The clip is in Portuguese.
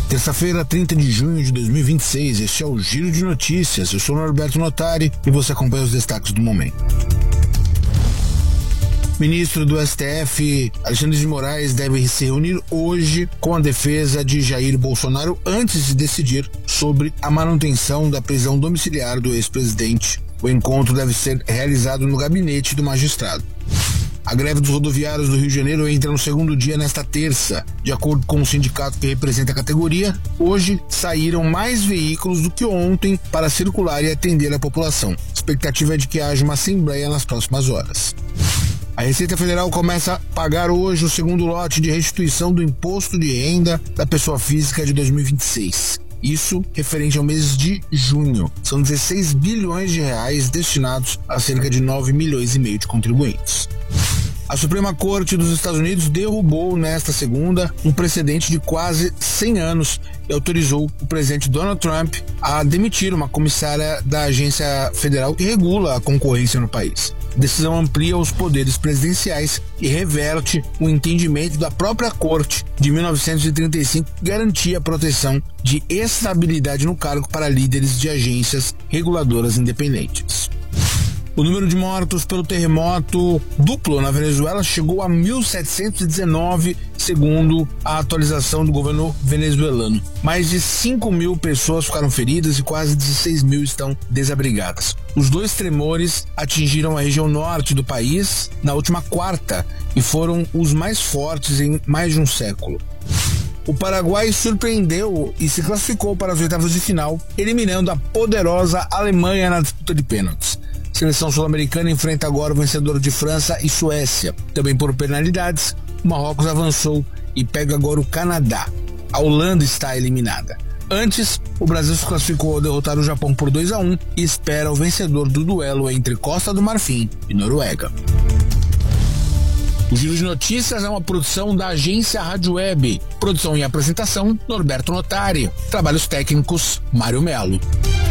Terça-feira, 30 de junho de 2026, este é o Giro de Notícias. Eu sou o Norberto Notari e você acompanha os destaques do momento. Ministro do STF, Alexandre de Moraes, deve se reunir hoje com a defesa de Jair Bolsonaro antes de decidir sobre a manutenção da prisão domiciliar do ex-presidente. O encontro deve ser realizado no gabinete do magistrado. A greve dos rodoviários do Rio de Janeiro entra no segundo dia nesta terça. De acordo com o sindicato que representa a categoria, hoje saíram mais veículos do que ontem para circular e atender a população. A expectativa é de que haja uma assembleia nas próximas horas. A Receita Federal começa a pagar hoje o segundo lote de restituição do imposto de renda da pessoa física de 2026. Isso referente ao mês de junho. São 16 bilhões de reais destinados a cerca de 9 milhões e meio de contribuintes. A Suprema Corte dos Estados Unidos derrubou nesta segunda um precedente de quase 100 anos e autorizou o presidente Donald Trump a demitir uma comissária da agência federal que regula a concorrência no país. A decisão amplia os poderes presidenciais e reverte o entendimento da própria Corte de 1935 que garantia a proteção de estabilidade no cargo para líderes de agências reguladoras independentes. O número de mortos pelo terremoto duplo na Venezuela chegou a 1.719, segundo a atualização do governo venezuelano. Mais de 5 mil pessoas ficaram feridas e quase 16 mil estão desabrigadas. Os dois tremores atingiram a região norte do país na última quarta e foram os mais fortes em mais de um século. O Paraguai surpreendeu e se classificou para as oitavas de final, eliminando a poderosa Alemanha na disputa de pênaltis. A seleção sul-americana enfrenta agora o vencedor de França e Suécia. Também por penalidades, o Marrocos avançou e pega agora o Canadá. A Holanda está eliminada. Antes, o Brasil se classificou ao derrotar o Japão por 2-1 e espera o vencedor do duelo entre Costa do Marfim e Noruega. O Giro de Notícias é uma produção da agência Rádio Web. Produção e apresentação, Norberto Notari. Trabalhos técnicos, Mário Melo.